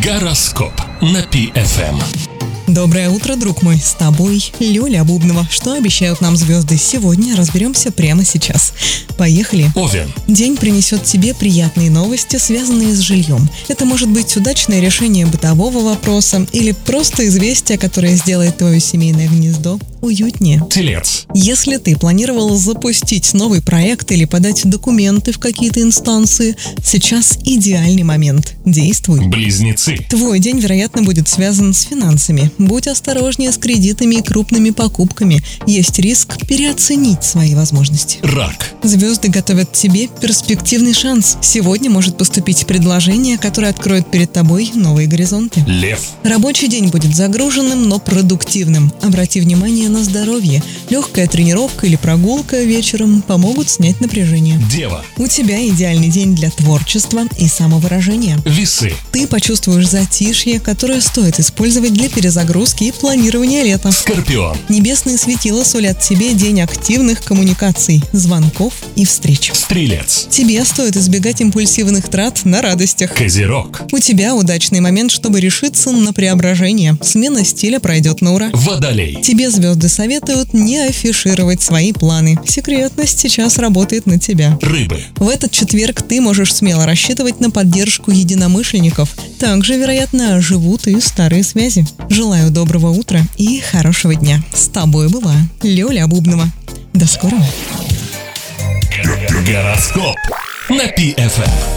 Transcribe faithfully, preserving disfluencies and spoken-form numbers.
Гороскоп на Пи эф эм. Доброе утро, друг мой, с тобой Лёля Бубнова. Что обещают нам звезды сегодня, разберемся прямо сейчас. Поехали. Овен. День принесет тебе приятные новости, связанные с жильем. Это может быть удачное решение бытового вопроса или просто известие, которое сделает твое семейное гнездо уютнее. Телец. Если ты планировал запустить новый проект или подать документы в какие-то инстанции, сейчас идеальный момент. Действуй. Близнецы. Твой день, вероятно, будет связан с финансами. Будь осторожнее с кредитами и крупными покупками. Есть риск переоценить свои возможности. Рак. Звезды готовят тебе перспективный шанс. Сегодня может поступить предложение, которое откроет перед тобой новые горизонты. Лев. Рабочий день будет загруженным, но продуктивным. Обрати внимание на здоровье. Легкая тренировка или прогулка вечером помогут снять напряжение. Дева. У тебя идеальный день для творчества и самовыражения. Весы. Ты почувствуешь затишье, которое стоит использовать для перезагрузки и планирования лета. Скорпион. Небесные светила сулят тебе день активных коммуникаций, звонков и встреч. Стрелец. Тебе стоит избегать импульсивных трат на радостях. Козерог. У тебя удачный момент, чтобы решиться на преображение. Смена стиля пройдет на ура. Водолей. Тебе звезды советуют не афишировать свои планы. Секретность сейчас работает на тебя. Рыбы. В этот четверг ты можешь смело рассчитывать на поддержку единомышленников. Также, вероятно, оживут и старые связи. Желаю доброго утра и хорошего дня. С тобой была Лёля Бубнова. До скорого. Гороскоп на Пи эф эм.